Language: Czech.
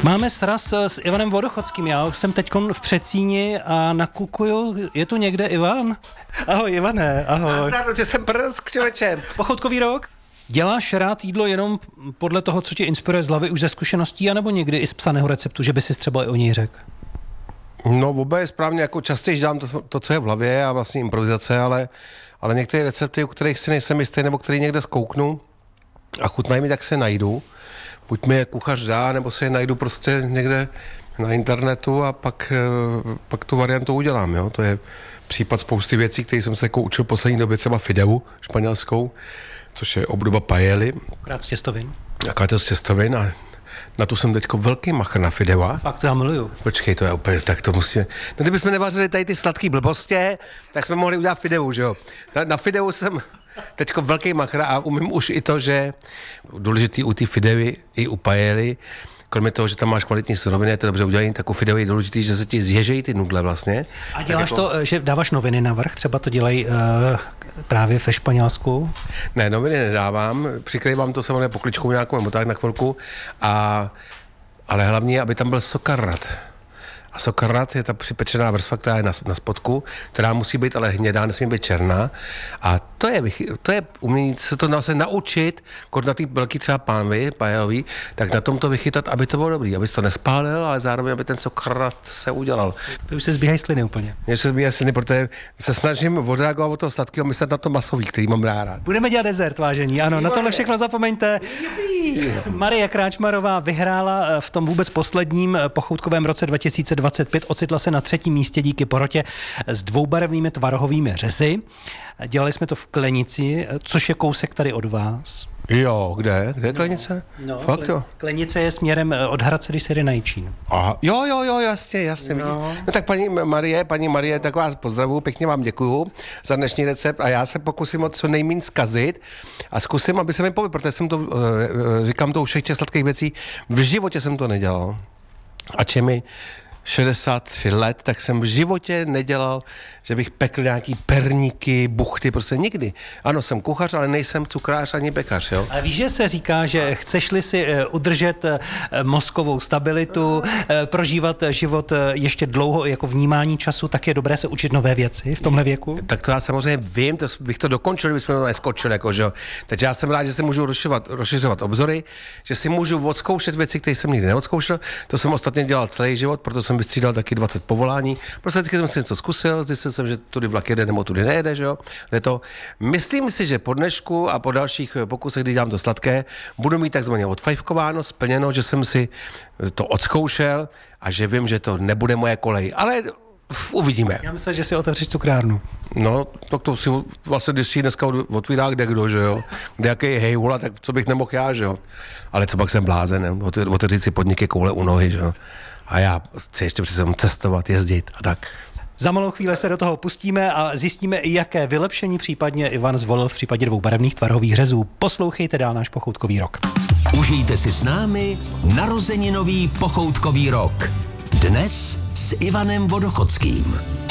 Máme sraz s Ivanem Vodochodským. Já jsem teďkon v Přecíni a nakukuju. Je tu někde Ivan? Ahoj Ivane, ahoj. Nazdar, tě jsem prsk, člověče. Pochoutkový rok? Děláš rád jídlo jenom podle toho, co tě inspiruje z hlavy už ze zkušeností, anebo někdy i z psaného receptu, že by si třeba i o něj řekl? No, oba je správně, jako častěji dám to, co je v hlavě a vlastně improvizace, ale některé recepty, u kterých si nejsem jistý, nebo který někde zkouknu a chutnají mi, tak se najdu. Buď mi je kuchař dá, nebo se je najdu prostě někde na internetu a pak tu variantu udělám, jo. To je případ spousty věcí, které jsem se jako učil v poslední době, třeba fideu španělskou, což je obdoba paely. Akorát z těstovin. Akorát z těstovin a na tu jsem teďko velký machr na fideu. Fakt, to já miluju. Počkej, to je úplně, tak to musíme... No kdybychom nevařili tady ty sladký blbostě, tak jsme mohli udělat fideu, že jo. Na fideu jsem teďko velký machr a umím už i to, že důležitý u té fideuy i u paely, kromě toho, že tam máš kvalitní suroviny, je to dobře udělaný, tak u fideu je důležitý, že se ti zježejí ty nudle vlastně. A děláš jako... to, že dáváš noviny navrch? Třeba to dělají právě ve Španělsku? Ne, noviny nedávám, přikrývám to samozřejmě pokličkou nějakou nebo tak na chvilku, ale hlavně, aby tam byl sokarrat. A sokarrat je ta připečená vrstva, která je na spodku, která musí být ale hnědá, nesmí být černá. A to je umění se to se naučit, na té velký třeba pánvi, pajelový, tak na tom to vychytat, aby to bylo dobrý, aby to nespálil, ale zároveň, aby ten sokarrat se udělal. Ty už se zbíhají sliny úplně. Mně se zbíhají sliny, protože se snažím odreagovat od toho sladkého a myslet na to masový, který mám rád. Budeme dělat dezert, vážení. Ano, na tohle všechno zapomeňte. Marie Kráčmarová vyhrála v tom vůbec posledním pochoutkovém roce 2025, ocitla se na 3. místě díky porotě s dvoubarevnými tvarohovými řezy. Dělali jsme to v Klenici, což je kousek tady od vás. Jo, kde? Kde je Klenice? No, fakt jo. Klenice je směrem od Hradce, když se jde na Jičín. Aha, jo, jasně. No tak paní Marie, tak vás pozdravuju, pěkně vám děkuju za dnešní recept a já se pokusím o co nejméně zkazit a zkusím, aby se mi povedlo, protože jsem to, říkám to u všech těch sladkých věcí, v životě jsem to nedělal. Ač je mi 63 let, tak jsem v životě nedělal, že bych pekl nějaký perníky, buchty, prostě nikdy. Ano, jsem kuchař, ale nejsem cukrář ani pekař, jo. A víš, že se říká, že chceš-li si udržet mozkovou stabilitu, prožívat život ještě dlouho jako vnímání času, tak je dobré se učit nové věci v tomhle věku? Tak to já samozřejmě vím, to bych to dokončil, kdybychom to neskočili, jako, že jo. Takže já jsem rád, že si můžu rozšiřovat obzory, že si můžu odzkoušet věci, které jsem nikdy neodzkoušel. To jsem ostatně dělal celý život, proto jsem vystřídal taky 20 povolání. Prostě vždycky jsem si něco zkusil, zjistil jsem, že tudy vlak jede nebo tudy nejede, že jo. Myslím si, že po dnešku a po dalších pokusech, kdy dělám to sladké, budu mít takzvaně odfajfkováno, splněno, že jsem si to odzkoušel a že vím, že to nebude moje kolej. Ale uvidíme. Já myslím, že si otevřeš cukrárnu. No, tak to si vlastně, když si dneska otvírá kdekdo, že jo. Kdejaký hejhula, tak co bych nemohl já, že jo. Ale co pak jsem blázen, otevřít si podniky koule u nohy, že jo. A já chci ještě přece cestovat, jezdit a tak. Za malou chvíli se do toho pustíme a zjistíme, jaké vylepšení případně Ivan zvolil v případě dvoubarevných tvarohových řezů. Poslouchejte dál náš pochoutkový rok. Užijte si s námi narozeninový pochoutkový rok. Dnes s Ivanem Vodochodským.